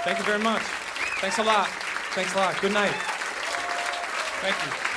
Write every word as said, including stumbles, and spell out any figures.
Thank you very much. Thanks a lot. Thanks a lot. Good night. Thank you.